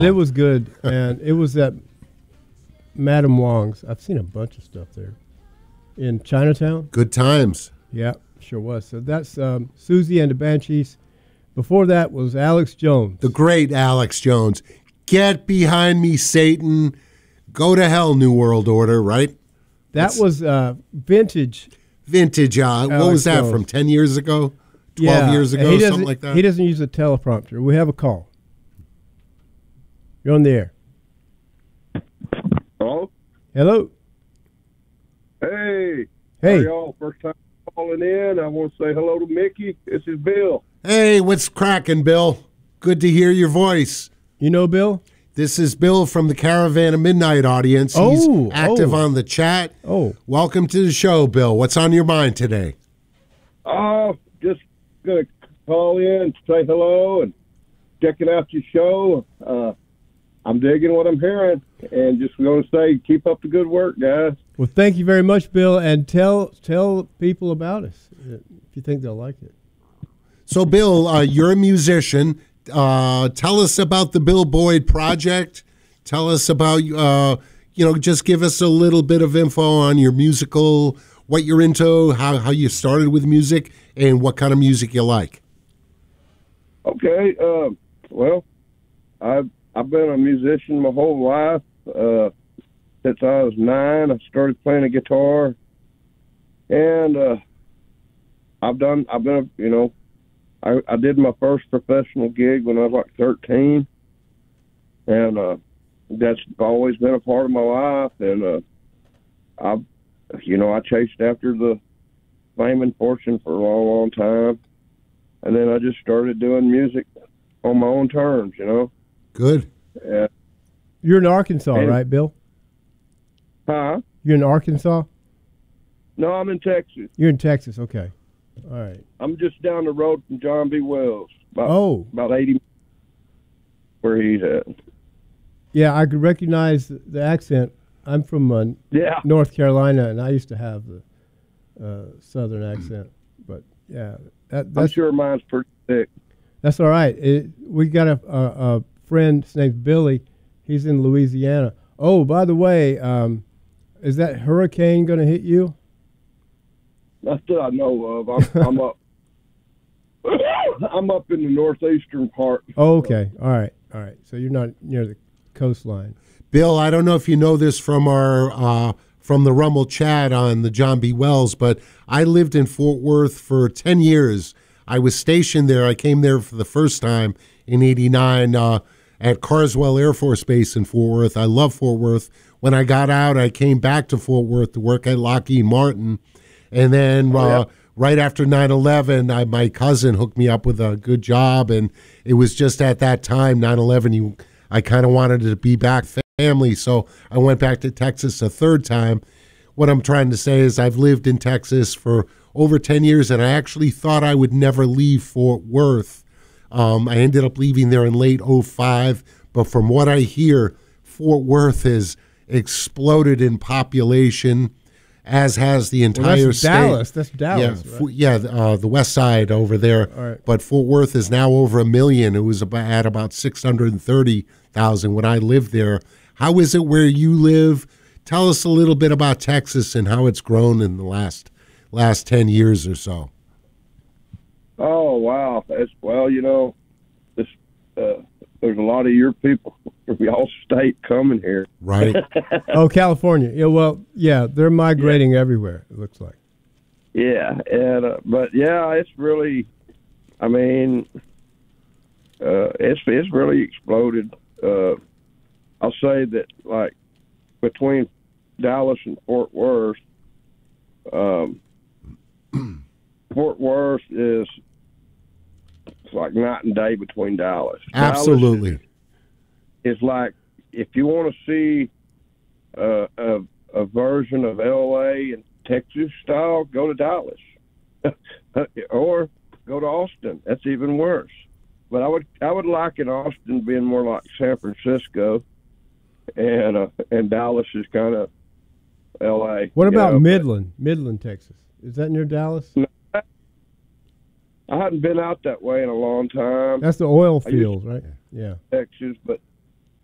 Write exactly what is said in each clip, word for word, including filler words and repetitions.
It was good, and it was at Madame Wong's. I've seen a bunch of stuff there in Chinatown. Good times. Yeah, sure was. So that's um, Susie and the Banshees. Before that was Alex Jones. The great Alex Jones. Get behind me, Satan. Go to hell, New World Order, right? That That's was uh, vintage. Vintage. Uh, what was that, Jones. from ten years ago? twelve Yeah, years ago, he something like that? He doesn't use a teleprompter. We have a call. You're on the air. Hello? Hello. Hey. Hey. How y'all? First time calling in. I want to say hello to Mickey. This is Bill. Hey, what's cracking, Bill? Good to hear your voice. You know Bill? This is Bill from the Caravan of Midnight audience. He's Oh, active oh. on the chat. Oh. Welcome to the show, Bill. What's on your mind today? Oh, just going to call in, say hello, and checking out your show. Uh, I'm digging what I'm hearing, and just going to say keep up the good work, guys. Well, thank you very much, Bill, and tell tell people about us if you think they'll like it. So, Bill, uh, you're a musician. Uh, tell us about the Bill Boyd Project. Tell us about, uh, you know, just give us a little bit of info on your musical, what you're into, how, how you started with music, and what kind of music you like. Okay. Uh, well, I've, I've been a musician my whole life. Uh, since I was nine, I started playing a guitar. And uh, I've done, I've been, you know, I, I did my first professional gig when I was like thirteen, and uh, that's always been a part of my life. And uh, I, you know, I chased after the fame and fortune for a long, long time, and then I just started doing music on my own terms. You know. Good. Yeah. You're in Arkansas, And- right, Bill? Huh? You're in Arkansas? No, I'm in Texas. You're in Texas, okay. All right. I'm just down the road from John B. Wells. About, Oh. about eighty where he's at. Yeah, I could recognize the, the accent. I'm from uh, Yeah. North Carolina, and I used to have the uh, southern accent. But, yeah, that, I'm that's, sure mine's pretty thick. that's all right. It, we got a, a, a friend, his name's Billy. He's in Louisiana. Oh, by the way, um, is that hurricane going to hit you? Not that I know of. I'm, I'm up. I'm up in the northeastern part. Oh, okay. All right. All right. So you're not near the coastline. Bill, I don't know if you know this from our uh, from the Rumble chat on the John B. Wells, but I lived in Fort Worth for ten years. I was stationed there. I came there for the first time in eighty-nine uh, at Carswell Air Force Base in Fort Worth. I love Fort Worth. When I got out, I came back to Fort Worth to work at Lockheed Martin. And then uh, Oh, yeah. right after nine eleven, I, my cousin hooked me up with a good job. And it was just at that time, nine eleven, you, I kind of wanted to be back family. So I went back to Texas a third time. What I'm trying to say is I've lived in Texas for over ten years, and I actually thought I would never leave Fort Worth. Um, I ended up leaving there in late oh five. But from what I hear, Fort Worth has exploded in population, as has the entire Well, that's state. Dallas. That's Dallas. Yeah, right? fu- yeah, uh, the west side over there. All right. But Fort Worth is now over a million. It was about, at about six hundred thirty thousand when I lived there. How is it where you live? Tell us a little bit about Texas and how it's grown in the last last ten years or so. Oh wow! That's, well, you know, this uh, there's a lot of your people from y'all state coming here. Right. Oh, California. Yeah, well, yeah, they're migrating everywhere, it looks like. Yeah, and uh, but yeah, it's really, I mean, uh, it's it's really exploded. Uh, I'll say that like between Dallas and Fort Worth, um, Fort Worth is it's like night and day between Dallas. Absolutely. Dallas is, is like if you want to see uh, a a version of L A and Texas style, go to Dallas, or go to Austin. That's even worse. But I would I would like in Austin being more like San Francisco, and uh, and Dallas is kind of L A. What you about know, Midland, Midland, Texas? Is that near Dallas? but I hadn't been out that way in a long time. That's the oil I used- field, right? Yeah. Texas, but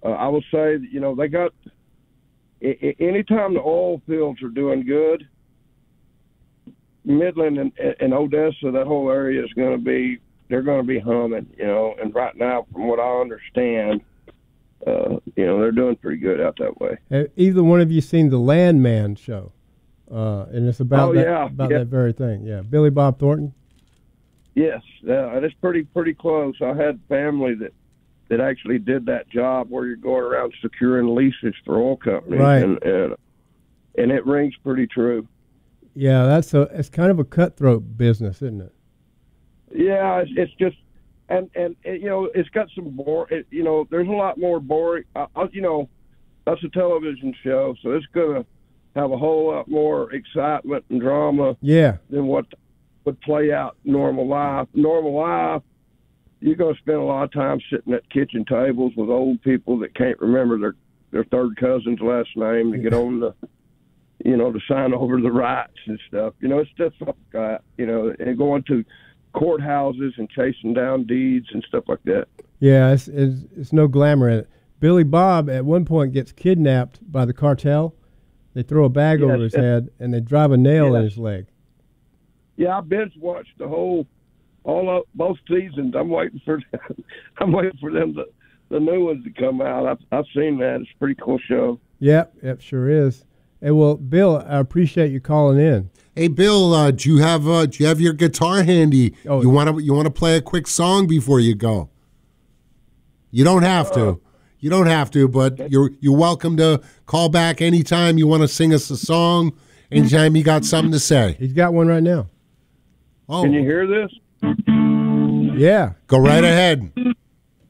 uh, I will say that, you know, they got I- I- anytime the oil fields are doing good, Midland and, and Odessa, that whole area is going to be, they're going to be humming, you know. And right now, from what I understand, uh, you know, they're doing pretty good out that way. Have either one of you seen the Landman show? Uh, and it's about Oh, that, yeah, about yeah. that very thing. Yeah, Billy Bob Thornton. Yes, uh, it's pretty pretty close. I had family that that actually did that job where you're going around securing leases for oil companies, Right. and, and and it rings pretty true. Yeah, that's a it's kind of a cutthroat business, isn't it? Yeah, it's, it's just, and, and and you know, it's got some bore. It, you know, there's a lot more boring. Uh, uh, you know, that's a television show, so it's gonna have a whole lot more excitement and drama Yeah, than what would play out normal life. Normal life, you're going to spend a lot of time sitting at kitchen tables with old people that can't remember their, their third cousin's last name to get on the, you know, to sign over the rights and stuff. You know, it's just like that, you know, and going to courthouses and chasing down deeds and stuff like that. yeah, it's it's, it's no glamour in it. Billy Bob at one point gets kidnapped by the cartel. They throw a bag Yes, over his yes. head and they drive a nail in Yes. his leg. Yeah, I binge watched the whole, all of both seasons. I'm waiting for, I'm waiting for them to, the new ones to come out. I've I've seen that. It's a pretty cool show. Yep, yep, sure is. Hey, well, Bill, I appreciate you calling in. Hey, Bill, uh, do you have uh, do you have your guitar handy? Oh. You want to you want to play a quick song before you go? You don't have to. You don't have to, but you're you're welcome to call back anytime you want to sing us a song. Anytime you got something to say. He's got one right now. Oh, Can you hear this? Yeah. go right ahead.